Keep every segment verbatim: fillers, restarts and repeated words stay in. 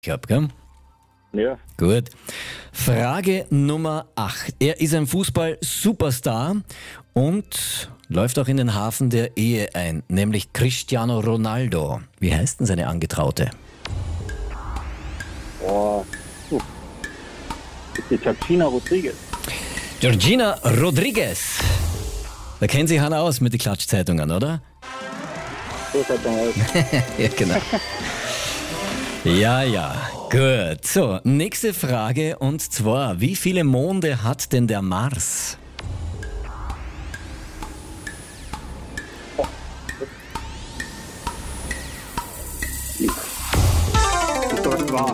Ich hab, gell? Ja, Gut. Frage Nummer acht. Er ist ein Fußball-Superstar und läuft auch in den Hafen der Ehe ein, nämlich Cristiano Ronaldo. Wie heißt denn seine Angetraute? boah. Uh. Ist die Georgina Rodriguez. Georgina Rodriguez. Da kennt sich Hanna aus mit den Klatschzeitungen, oder? So schaut dann aus. Ja, genau. Ja, ja, gut. So, nächste Frage und zwar, wie viele Monde hat denn der Mars? Ist doch wahr.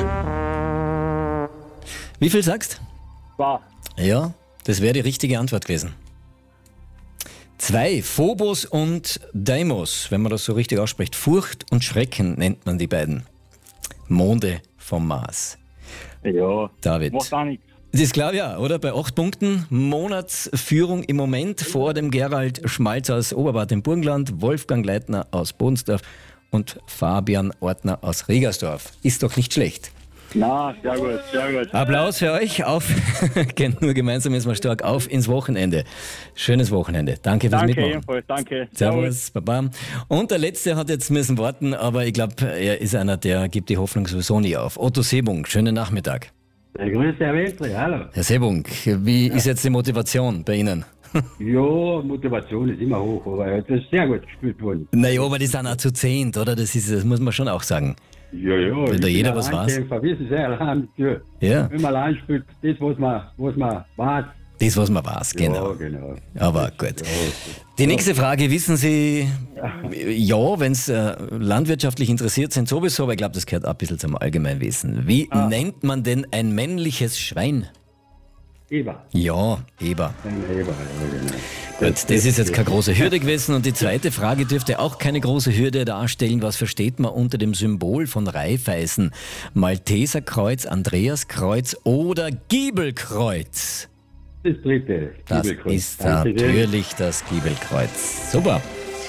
Wie viel sagst? Wahr. Ja, das wäre die richtige Antwort gewesen. Zwei, Phobos und Deimos, wenn man das so richtig ausspricht. Furcht und Schrecken nennt man die beiden Monde vom Mars. Ja, David. macht auch nichts. Das glaube ich ja, oder? Bei acht Punkten, Monatsführung im Moment vor dem Gerald Schmalz aus Oberbad im Burgenland, Wolfgang Leitner aus Bodensdorf und Fabian Ortner aus Regersdorf. Ist doch nicht schlecht. Na, sehr gut, sehr gut. Applaus für euch. Auf, nur gemeinsam ist man stark, auf ins Wochenende. Schönes Wochenende. Danke fürs Danke Mitmachen. ebenfalls, danke. Servus, Baba. Und der Letzte hat jetzt müssen warten, aber ich glaube, er ist einer, der gibt die Hoffnung sowieso nie auf. Otto Sebung, schönen Nachmittag. Ja, grüße Herr Westri, hallo. Herr Sebung, wie ist jetzt die Motivation bei Ihnen? Ja, Motivation ist immer hoch, aber es ist sehr gut gespielt worden. Naja, aber die sind auch zu zehnt, oder? Das, ist, das muss man schon auch sagen. Ja, ja. Wenn ich da bin jeder ein was weiß. Einkämpfer, wissen Sie, allein, ja. Ja. Wenn man allein spielt, das, was man, was man weiß. Das, was man weiß, genau. Ja, genau. Aber gut. Ja, Die nächste Frage, wissen Sie, ja, wenn Sie äh, landwirtschaftlich interessiert sind, sowieso, aber ich glaube, das gehört auch ein bisschen zum Allgemeinwissen. Wie Ah. nennt man denn ein männliches Schwein? Eber. Ja, Eber. Ein Eber, ja, genau. Gut, das ist jetzt keine große Hürde gewesen. Und die zweite Frage dürfte auch keine große Hürde darstellen. Was versteht man unter dem Symbol von Raiffeisen? Malteserkreuz, Andreaskreuz oder Giebelkreuz? Das dritte. Das Giebelkreuz. ist Danke sehr. natürlich das Giebelkreuz. Super.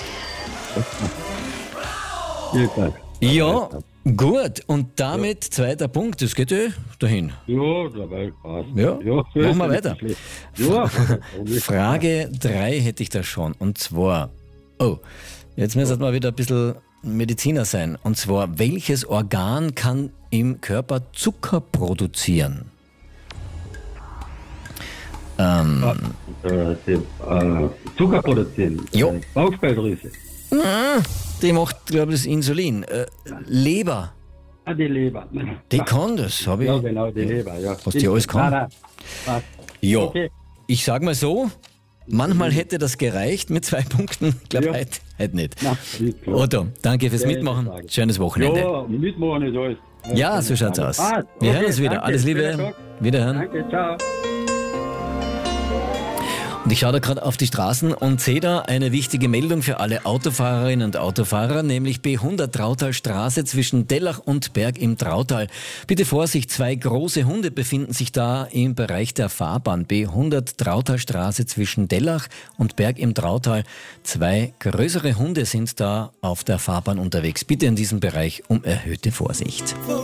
Vielen Dank. Ja, gut. Und damit zweiter Punkt. Das geht eh dahin. Ja, dabei passt. Ja, ja machen wir ist weiter. nicht schlecht. Ja, Frage drei hätte ich da schon. Und zwar, oh, jetzt müssen wir wieder ein bisschen Mediziner sein. Und zwar, welches Organ kann im Körper Zucker produzieren? Ähm, äh, die, äh, Zucker produzieren. Jo. Äh, Bauchspeicheldrüse. die macht, glaube ich, das Insulin. Äh, Leber, Ah, die Leber. die kann das, habe ich. Ja, genau, die Leber, ja. Was die alles kann? Nein, nein. Passt. Ja, Okay. ich sag mal so, manchmal hätte das gereicht mit zwei Punkten. Ich glaube, Ja. heute, heute nicht. Na, ist klar. Otto, danke fürs Keine Mitmachen. Frage. Schönes Wochenende. Ja, mitmachen ist alles. Ja, so schaut's aus. Passt. Wir Okay, hören uns wieder. danke. Alles Schönen Liebe. Tag. Wiederhören. Danke, ciao. Und ich schaue da gerade auf die Straßen und sehe da eine wichtige Meldung für alle Autofahrerinnen und Autofahrer, nämlich B hundert Trautalstraße zwischen Dellach und Berg im Trautal. Bitte Vorsicht, zwei große Hunde befinden sich da im Bereich der Fahrbahn. B hundert Trautalstraße zwischen Dellach und Berg im Trautal. Zwei größere Hunde sind da auf der Fahrbahn unterwegs. Bitte in diesem Bereich um erhöhte Vorsicht.